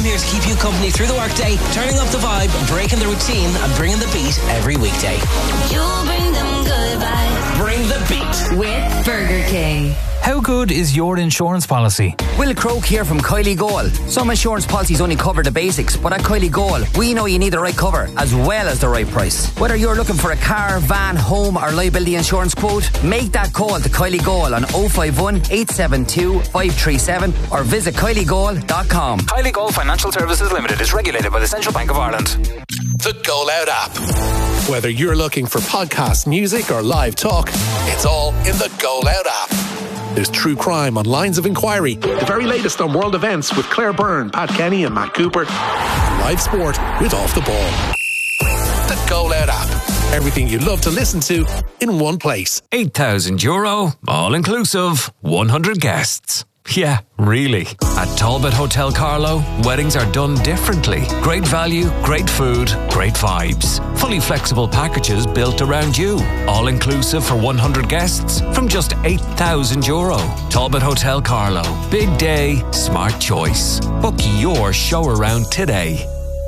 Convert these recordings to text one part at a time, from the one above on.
here to keep you company through the workday, turning up the vibe, breaking the routine, and bringing the beat every weekday. You bring them good vibes. Bring the beat with Burger King. How good is your insurance policy? Will Croak here from Kylie Goal. Some insurance policies only cover the basics, but at Kylie Goal, we know you need the right cover as well as the right price. Whether you're looking for a car, van, home or liability insurance quote, make that call to Kylie Goal on 051 872 537 or visit kyliegoal.com. Kylie Goal Financial Services Limited is regulated by the Central Bank of Ireland. The Go Loud app. Whether you're looking for podcast, music or live talk, it's all in the Go Loud app. There's true crime on Lines of Inquiry, the very latest on world events with Claire Byrne, Pat Kenny and Matt Cooper, live sport with Off the Ball. The Go Loud app. Everything you love to listen to in one place. €8,000, all inclusive, 100 guests. Yeah, really. At Talbot Hotel Carlow, weddings are done differently. Great value, great food, great vibes. Fully flexible packages built around you. All inclusive for 100 guests from just €8,000. Talbot Hotel Carlow. Big day, smart choice. Book your show around today.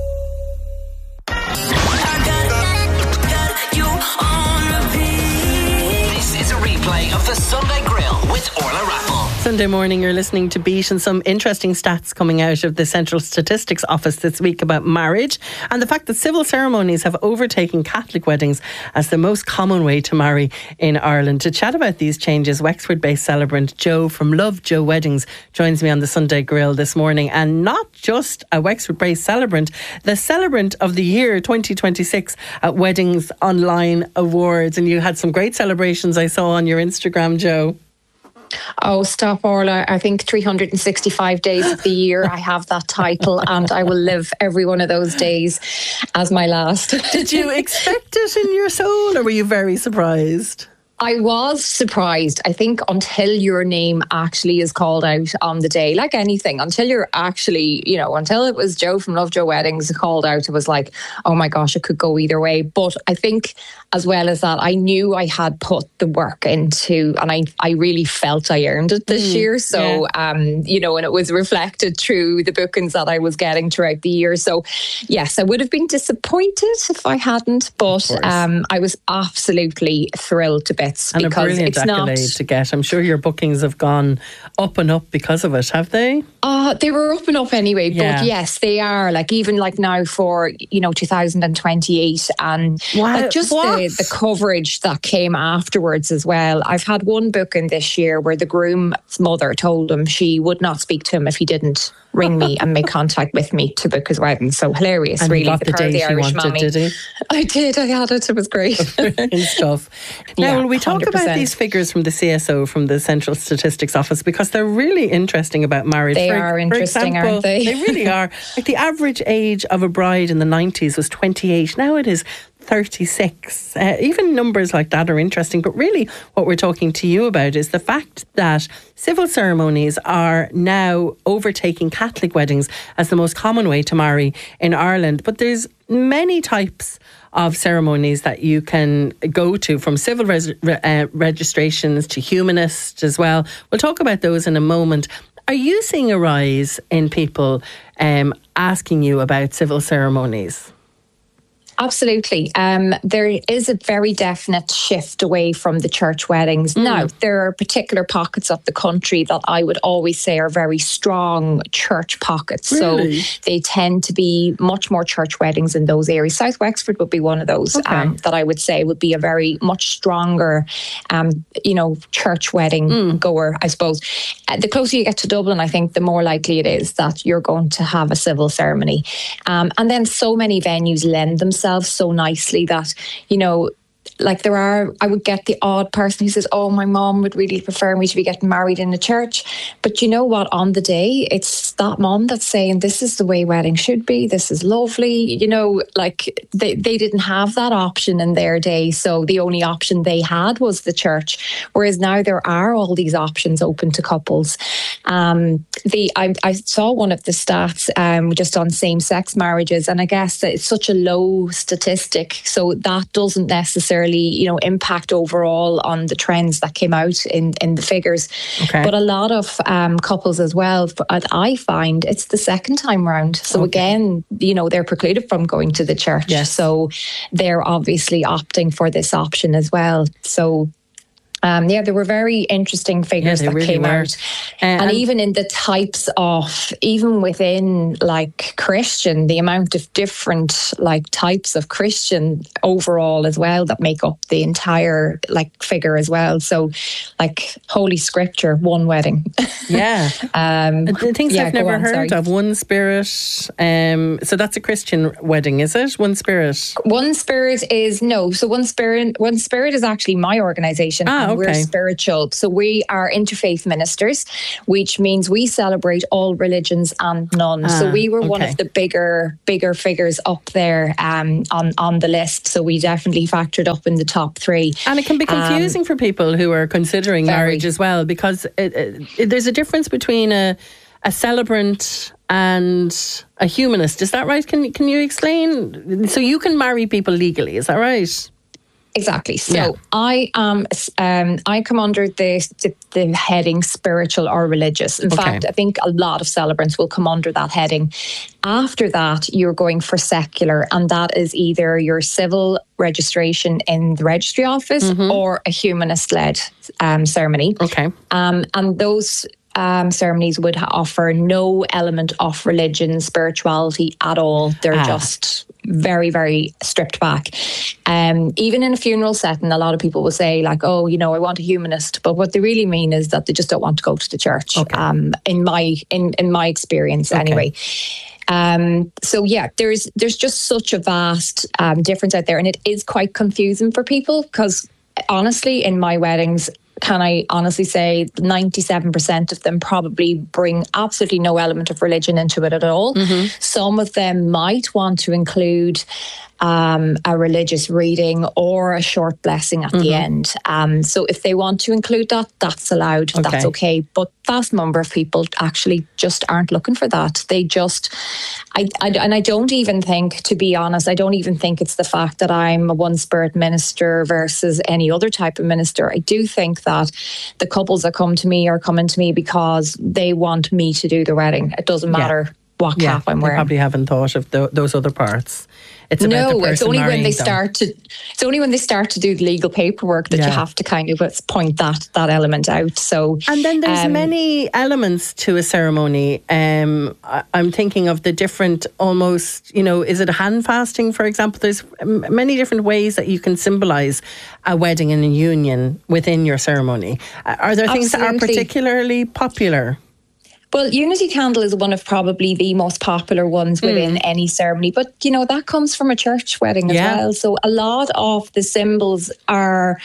This is a replay of the Sunday Grill with Orla Raffle. Sunday morning, you're listening to Beat, and some interesting stats coming out of the Central Statistics Office this week about marriage and the fact that civil ceremonies have overtaken Catholic weddings as the most common way to marry in Ireland. To chat about these changes, Wexford-based celebrant Joe from Love Joe Weddings joins me on the Sunday Grill this morning. And not just a Wexford-based celebrant, the celebrant of the year 2026 at Weddings Online Awards. And you had some great celebrations I saw on your Instagram, Joe. Oh, stop, Orla. I think 365 days of the year I have that title, and I will live every one of those days as my last. Did you expect it in your soul, or were you very surprised? I was surprised, I think, until your name actually is called out on the day. Like anything, until you're actually, until it was Joe from Love Joe Weddings called out, it was like, oh my gosh, it could go either way. But I think as well as that, I knew I had put the work into, and I really felt I earned it this year. So, and it was reflected through the bookings that I was getting throughout the year. So yes, I would have been disappointed if I hadn't, but I was absolutely thrilled to bits. And because a brilliant it's accolade to get. I'm sure your bookings have gone up and up because of it, have they? They were up and up anyway, but yes, they are. Like even like now for 2028, and like just the coverage that came afterwards as well. I've had one booking this year where the groom's mother told him she would not speak to him if he didn't ring me and make contact with me to book his wedding. So hilarious, and really. Got the date he wanted, did he? I did. I had it. It was great. Brilliant stuff. Now, when we talk 100%. About these figures from the CSO, from the Central Statistics Office, because they're really interesting about marriage. They are interesting, example, aren't they? They really are. Like the average age of a bride in the 90s was 28. Now it is 36. Even numbers like that are interesting, but really what we're talking to you about is the fact that civil ceremonies are now overtaking Catholic weddings as the most common way to marry in Ireland. But there's many types of ceremonies that you can go to, from civil registrations to humanist as well. We'll talk about those in a moment. Are you seeing a rise in people asking you about civil ceremonies? Absolutely. There is a very definite shift away from the church weddings. Now, there are particular pockets of the country that I would always say are very strong church pockets. Really? So they tend to be much more church weddings in those areas. South Wexford would be one of those that I would say would be a very much stronger, church wedding goer, I suppose. The closer you get to Dublin, I think the more likely it is that you're going to have a civil ceremony. And then so many venues lend themselves so nicely that, like I would get the odd person who says, oh, my mom would really prefer me to be getting married in the church. But you know what? On the day, it's that mom that's saying, this is the way weddings should be. This is lovely. They didn't have that option in their day. So the only option they had was the church. Whereas now there are all these options open to couples. I saw one of the stats just on same-sex marriages. And I guess that it's such a low statistic. So that doesn't necessarily necessarily, impact overall on the trends that came out in the figures. Okay. But a lot of couples as well, I find it's the second time round. So again, they're precluded from going to the church. Yes. So they're obviously opting for this option as well. So there were very interesting figures that really came were. out. And even in the types of, even within like Christian, the amount of different like types of Christian overall as well that make up the entire like figure as well. So like Holy Scripture, one wedding. Yeah. Things I've never heard of. One Spirit. So that's a Christian wedding, is it? One Spirit. One Spirit is no. So One Spirit is actually my organisation. We're spiritual. So we are interfaith ministers, which means we celebrate all religions and none. So we were one of the bigger figures up there on the list. So we definitely factored up in the top 3. And it can be confusing for people who are considering marriage as well, because there's a difference between a celebrant and a humanist. Is that right? Can you explain? So you can marry people legally, is that right? Exactly. So I come under the heading spiritual or religious. In fact, I think a lot of celebrants will come under that heading. After that, you're going for secular, and that is either your civil registration in the registry office or a humanist-led ceremony. Okay. And those ceremonies would offer no element of religion, spirituality at all. They're just very, very stripped back. Even in a funeral setting, a lot of people will say like, oh, I want a humanist. But what they really mean is that they just don't want to go to the church. Okay. In my experience anyway. So yeah, there's just such a vast difference out there. And it is quite confusing for people because honestly, in my weddings, can I honestly say 97% of them probably bring absolutely no element of religion into it at all. Some of them might want to include a religious reading or a short blessing at the end. So if they want to include that, that's allowed. Okay. That's okay. But vast number of people actually just aren't looking for that. They just, and I don't even think, to be honest, I don't even think it's the fact that I'm a One Spirit minister versus any other type of minister. I do think that the couples that come to me are coming to me because they want me to do the wedding. It doesn't matter what cap I'm wearing. They probably haven't thought of those other parts. It's about the person it's only when they them. start to. It's only when they start to do the legal paperwork that you have to kind of point that element out. So, and then there's many elements to a ceremony. I'm thinking of the different, almost, is it a hand fasting, for example? There's many different ways that you can symbolise a wedding and a union within your ceremony. Are there things that are particularly popular? Well, Unity Candle is one of probably the most popular ones within any ceremony. But, that comes from a church wedding as well. So a lot of the symbols are,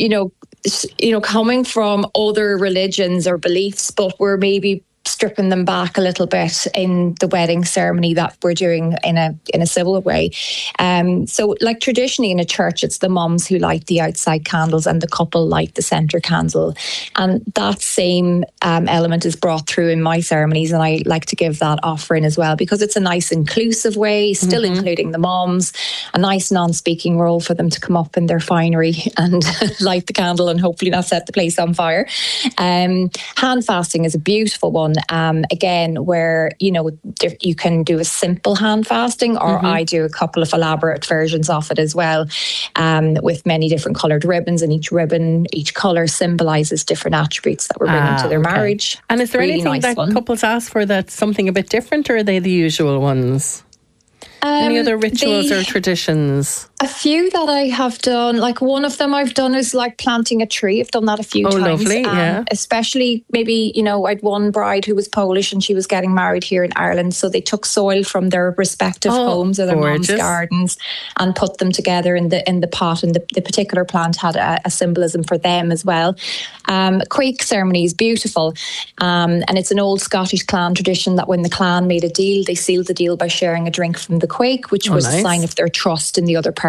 coming from other religions or beliefs, but we're maybe stripping them back a little bit in the wedding ceremony that we're doing in a civil way. So like traditionally in a church, it's the mums who light the outside candles and the couple light the centre candle. And that same element is brought through in my ceremonies, and I like to give that offering as well because it's a nice inclusive way, still including the mums, a nice non-speaking role for them to come up in their finery and light the candle and hopefully not set the place on fire. Hand fasting is a beautiful one. Again, where you can do a simple hand fasting, or I do a couple of elaborate versions of it as well, with many different coloured ribbons, and each colour symbolises different attributes that we're bringing to their marriage. And is there really anything nice that couples ask for that's something a bit different, or are they the usual ones? Any other rituals or traditions? A few that I have done, like one of them I've done is like planting a tree. I've done that a few times. Lovely, especially maybe, I had one bride who was Polish and she was getting married here in Ireland. So they took soil from their respective homes or their mom's gardens and put them together in the pot. And the particular plant had a symbolism for them as well. Quake ceremony is beautiful. And it's an old Scottish clan tradition that when the clan made a deal, they sealed the deal by sharing a drink from the quake, which was a sign of their trust in the other party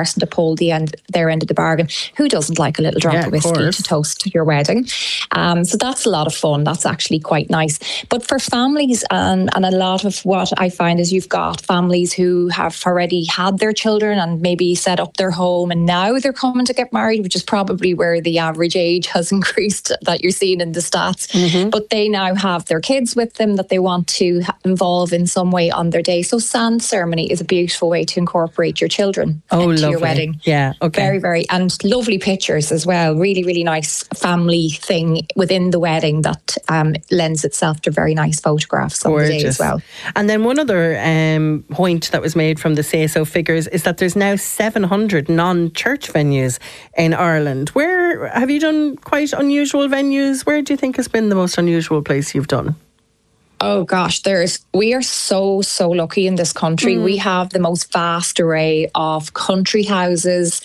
person to pull their end of the bargain. Who doesn't like a little drop of whiskey to toast your wedding? So that's a lot of fun. That's actually quite nice. But for families, and a lot of what I find is you've got families who have already had their children and maybe set up their home, and now they're coming to get married, which is probably where the average age has increased that you're seeing in the stats. But they now have their kids with them that they want to involve in some way on their day. So sand ceremony is a beautiful way to incorporate your children into your wedding. Yeah, okay. Very, very, and lovely pictures as well. Really, really nice family thing within the wedding that lends itself to very nice photographs on the day as well. And then one other point that was made from the CSO figures is that there's now 700 non-church venues in Ireland. Where have you done quite unusual venues? Where do you think has been the most unusual place you've done? Oh gosh, we are so lucky in this country. We have the most vast array of country houses,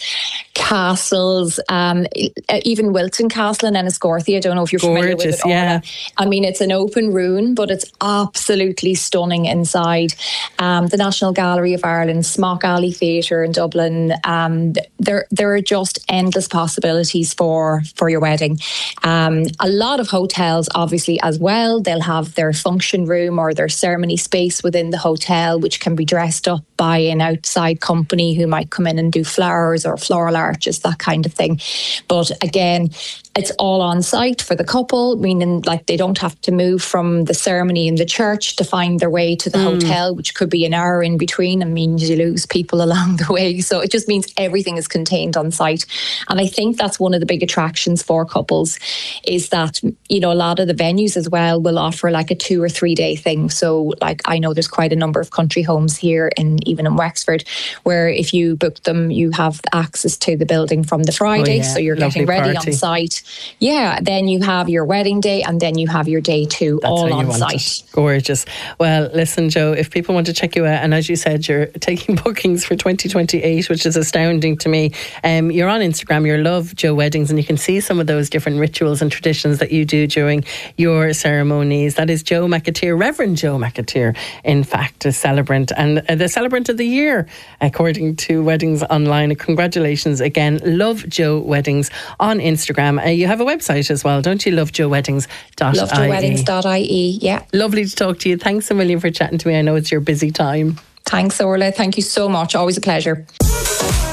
castles, even Wilton Castle in Enniscorthy. I don't know if you're familiar with it. Yeah. I mean, it's an open ruin, but it's absolutely stunning inside. The National Gallery of Ireland, Smock Alley Theatre in Dublin. There are just endless possibilities for your wedding. A lot of hotels, obviously, as well. They'll have their function room or their ceremony space within the hotel, which can be dressed up by an outside company who might come in and do flowers or floral arches, that kind of thing. But again, it's all on site for the couple, meaning like they don't have to move from the ceremony in the church to find their way to the hotel, which could be an hour in between, and means you lose people along the way. So it just means everything is contained on site. And I think that's one of the big attractions for couples, is that, you know, a lot of the venues as well will offer like a 2 or 3 day thing. So like I know there's quite a number of country homes here even in Wexford, where if you book them, you have access to the building from the Friday. So you're getting ready on site. Yeah, then you have your wedding day, and then you have your day two, all on site. Gorgeous. Well, listen, Joe, if people want to check you out, and as you said, you're taking bookings for 2028, which is astounding to me. You're on Instagram, you're Love Joe Weddings, and you can see some of those different rituals and traditions that you do during your ceremonies. That is Joe McAteer, Reverend Joe McAteer, in fact, a celebrant, and the celebrant of the year, according to Weddings Online. Congratulations again. Love Joe Weddings on Instagram. You have a website as well, don't you? lovejoeweddings.ie. Lovejoeweddings.ie, yeah. Lovely to talk to you. Thanks a million for chatting to me. I know it's your busy time. Thanks, Orla. Thank you so much. Always a pleasure.